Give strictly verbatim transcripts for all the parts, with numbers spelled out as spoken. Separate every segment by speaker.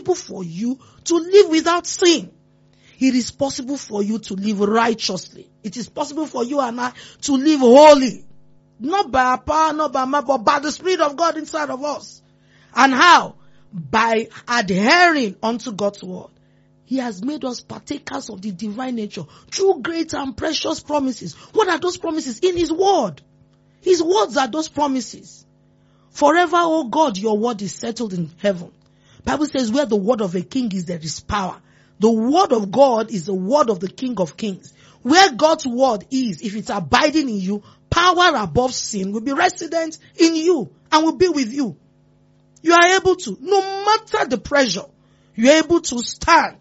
Speaker 1: possible for you to live without sin. It is possible for you to live righteously. It is possible for you and I to live holy. Not by our power, not by my, but by the Spirit of God inside of us. And how? By adhering unto God's word. He has made us partakers of the divine nature through great and precious promises. What are those promises? In His word. His words are those promises. Forever, O God, your word is settled in heaven. Bible says where the word of a king is, there is power. The word of God is the word of the King of Kings. Where God's word is, if it's abiding in you, power above sin will be resident in you and will be with you. You are able to, no matter the pressure, you are able to stand.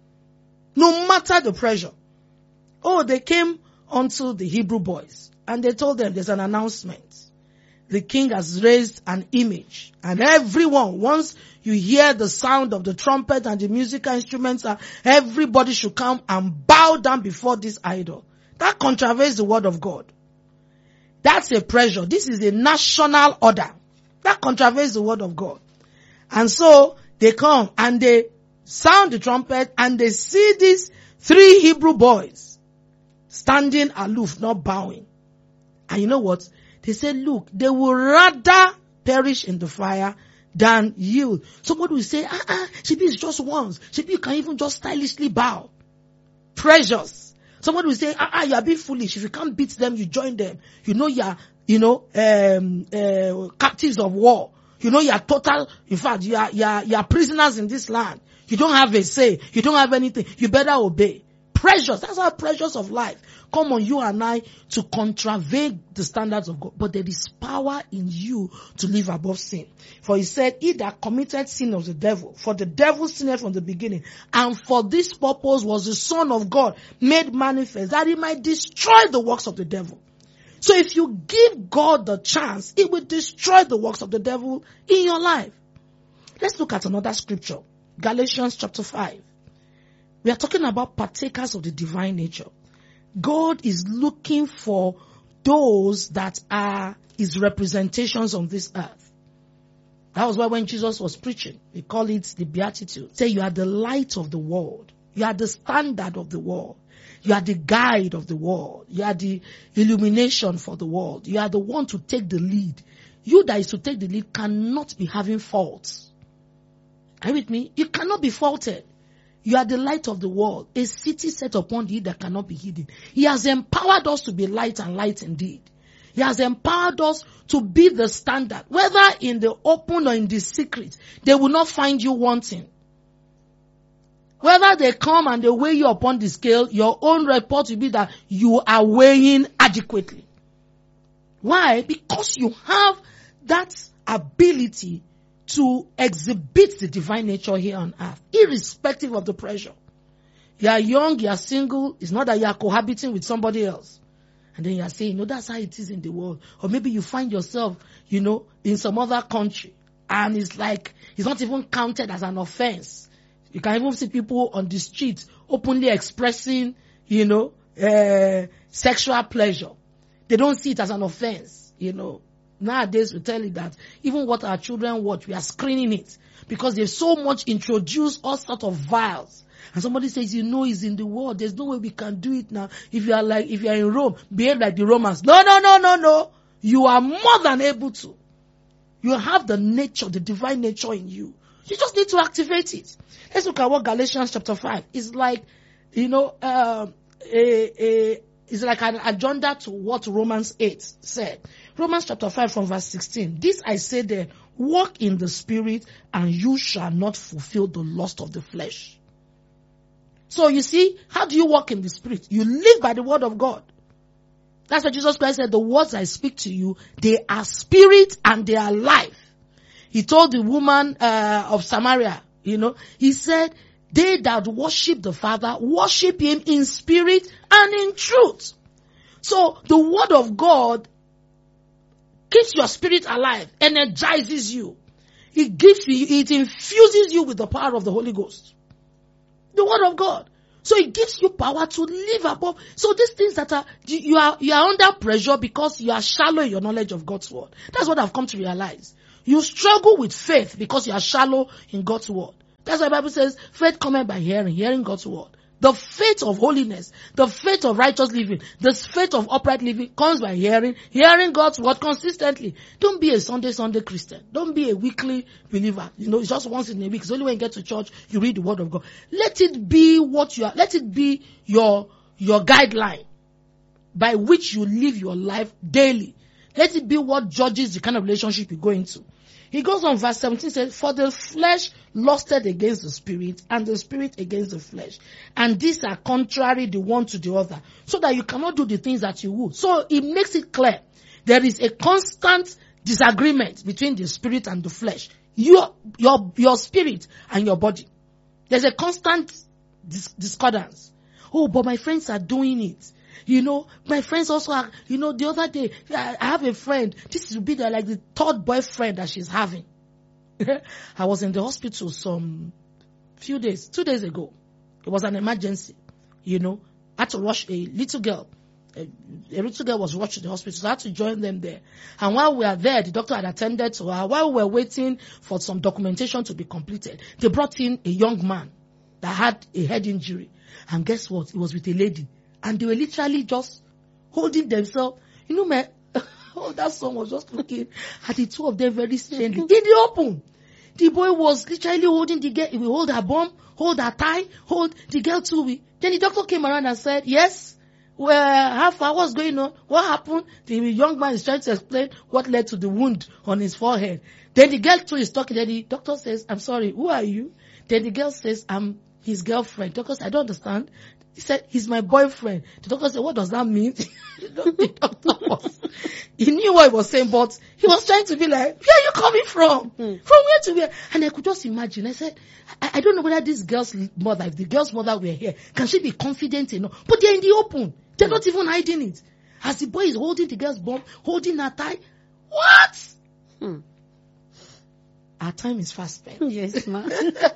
Speaker 1: No matter the pressure. Oh, they came unto the Hebrew boys and they told them there's an announcement. The king has raised an image, and everyone, once you hear the sound of the trumpet and the musical instruments, everybody should come and bow down before this idol. That contravenes the word of God. That's a pressure. This is a national order. That contravenes the word of God. And so they come and they sound the trumpet and they see these three Hebrew boys standing aloof, not bowing. And you know what? They said, look, they will rather perish in the fire than yield. Somebody will say, ah, ah, Shebi is just once. Shebi you can even just stylishly bow. Precious. Somebody will say, ah, ah, you are being foolish. If you can't beat them, you join them. You know you are, you know, um, uh, captives of war. You know you are total, in fact, you are, you are, you are prisoners in this land. You don't have a say. You don't have anything. You better obey. Precious. That's how precious of life come on you and I to contravene the standards of God. But there is power in you to live above sin. For he said, he that committed sin of the devil, for the devil sinned from the beginning. And for this purpose was the Son of God made manifest, that he might destroy the works of the devil. So if you give God the chance, he will destroy the works of the devil in your life. Let's look at another scripture. Galatians chapter five. We are talking about partakers of the divine nature. God is looking for those that are his representations on this earth. That was why when Jesus was preaching, we call it the Beatitude. Say you are the light of the world. You are the standard of the world. You are the guide of the world. You are the illumination for the world. You are the one to take the lead. You that is to take the lead cannot be having faults. Are you with me? You cannot be faulted. You are the light of the world, a city set upon the hill that cannot be hidden. He has empowered us to be light and light indeed. He has empowered us to be the standard. Whether in the open or in the secret, they will not find you wanting. Whether they come and they weigh you upon the scale, your own report will be that you are weighing adequately. Why? Because you have that ability to exhibit the divine nature here on earth, irrespective of the pressure. You are young, you are single. It's not that you are cohabiting with somebody else. And then you are saying, no, that's how it is in the world. Or maybe you find yourself, you know, in some other country. And it's like, it's not even counted as an offense. You can even see people on the street openly expressing, you know, uh, sexual pleasure. They don't see it as an offense, you know. Nowadays, we tell you that even what our children watch, we are screening it because they've so much introduced all sorts of vials. And somebody says, you know, it's in the world. There's no way we can do it now. If you are like, if you are in Rome, behave like the Romans. No, no, no, no, no. You are more than able to. You have the nature, the divine nature in you. You just need to activate it. Let's look at what Galatians chapter five is like, you know, uh, a, a, it's like an agenda to what Romans eight said. Romans chapter five from verse sixteen. This I say then, walk in the spirit and you shall not fulfill the lust of the flesh. So you see, how do you walk in the spirit? You live by the word of God. That's what Jesus Christ said, the words I speak to you, they are spirit and they are life. He told the woman uh, of Samaria, you know, he said, they that worship the Father, worship him in spirit and in truth. So the word of God keeps your spirit alive, energizes you. It gives you, it infuses you with the power of the Holy Ghost. The word of God. So it gives you power to live above. So these things that are, you are, you are under pressure because you are shallow in your knowledge of God's word. That's what I've come to realize. You struggle with faith because you are shallow in God's word. That's why the Bible says, faith cometh by hearing, hearing God's word. The faith of holiness, the faith of righteous living, the faith of upright living comes by hearing, hearing God's word consistently. Don't be a Sunday, Sunday Christian. Don't be a weekly believer. You know, it's just once in a week. It's only when you get to church, you read the word of God. Let it be what you are, let it be your, your guideline by which you live your life daily. Let it be what judges the kind of relationship you go into. He goes on, verse seventeen says, for the flesh lusted against the spirit, and the spirit against the flesh. And these are contrary the one to the other, so that you cannot do the things that you would. So it makes it clear. There is a constant disagreement between the spirit and the flesh. Your, your, your spirit and your body. There's a constant dis- discordance. Oh, but my friends are doing it. You know, my friends also are, you know, the other day, I, I have a friend, this will be the, like the third boyfriend that she's having. I was in the hospital some few days, two days ago. It was an emergency, you know. I had to rush a little girl. A, a little girl was rushed to the hospital, so I had to join them there. And while we were there, the doctor had attended to her. While we were waiting for some documentation to be completed, they brought in a young man that had a head injury. And guess what? It was with a lady. And they were literally just holding themselves. You know, man, oh, that son was just looking at the two of them very strangely. In the open, the boy was literally holding the girl. He will hold her bum, hold her thigh, hold the girl too. Then the doctor came around and said, yes, well, how far, what's going on? What happened? The young man is trying to explain what led to the wound on his forehead. Then the girl too is talking. Then the doctor says, I'm sorry, who are you? Then the girl says, I'm his girlfriend. The doctor says, I don't understand. He said, he's my boyfriend. The doctor said, what does that mean? The doctor was, he knew what he was saying, but he was trying to be like, where are you coming from? Mm. From where to where? And I could just imagine. I said, I, I don't know whether this girl's mother, if the girl's mother were here, can she be confident enough? But they're in the open. They're mm. not even hiding it. As the boy is holding the girl's bum, holding her thigh. What? Mm. Our time is fast spent.
Speaker 2: Yes, ma'am.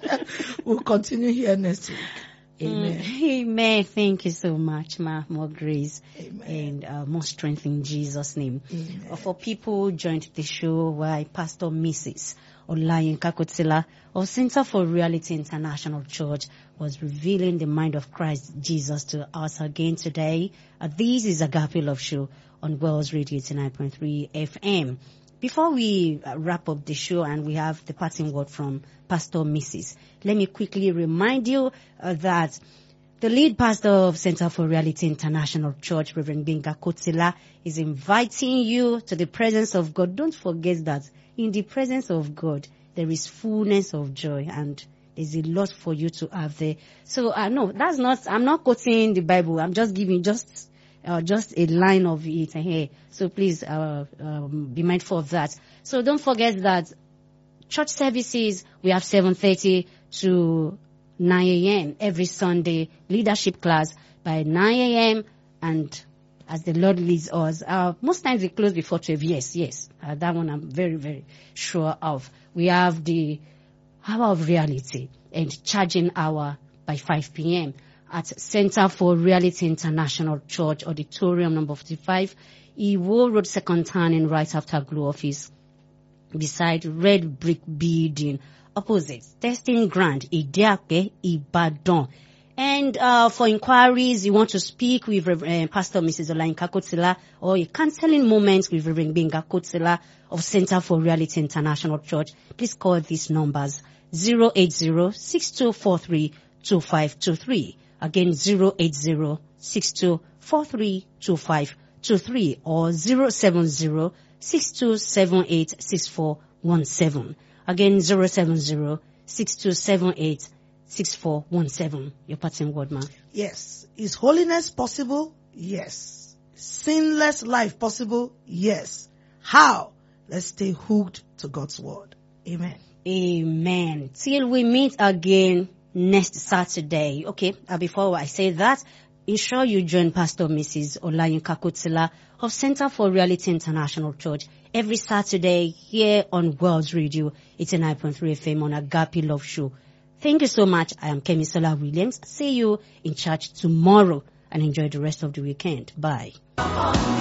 Speaker 1: We'll continue here next week. Amen.
Speaker 2: Mm, amen. Thank you so much, ma. More grace.
Speaker 1: Amen.
Speaker 2: And uh, more strength in Jesus' name.
Speaker 1: Amen.
Speaker 2: Uh, for people who joined the show, why Pastor Missus Olayinka Kotsila of Center for Reality International Church was revealing the mind of Christ Jesus to us again today. Uh, this is Agape Love Show on Wells Radio eighty-nine point three F M. Before we uh, wrap up the show and we have the parting word from Pastor Missus, let me quickly remind you uh, that the lead pastor of Center for Reality International Church, Reverend Gbenga Kotsila, is inviting you to the presence of God. Don't forget that in the presence of God, there is fullness of joy, and there's a lot for you to have there. So, uh, no, that's not, I'm not quoting the Bible. I'm just giving just Uh, just a line of it here. So please uh, um, be mindful of that. So don't forget that church services, we have seven thirty to nine a.m. every Sunday, leadership class by nine a.m. and as the Lord leads us. Uh, most times we close before twelve. Yes, yes. Uh, that one I'm very, very sure of. We have the hour of reality and charging hour by five p.m. at Center for Reality International Church, Auditorium number fifty-five, Iwo Road, second turning right after Glow Office, beside Red Brick Building, opposite Testing Ground, Idiape, Ibadan. And uh, for inquiries, you want to speak with uh, Pastor Missus Olayinka Kotsila, or a counseling moment with Reverend Gbenga Kotsila of Center for Reality International Church, please call these numbers zero eight zero, six two four three, two five two three. Again, zero eight zero, six two four three, two five two three or zero seven zero, six two seven eight, six four one seven. Again, zero seven zero, six two seven eight, six four one seven. Your parting word, ma'am.
Speaker 1: Yes. Is holiness possible? Yes. Sinless life possible? Yes. How? Let's stay hooked to God's word. Amen.
Speaker 2: Amen. Till we meet again next Saturday. Okay, uh, before I say that, ensure you join Pastor Missus Olayinka Kotsila of Center for Reality International Church every Saturday here on Wells Radio eighty-nine point three F M on Agape Love Show. Thank you so much. I am Kemisola Williams. See you in church tomorrow and enjoy the rest of the weekend. Bye.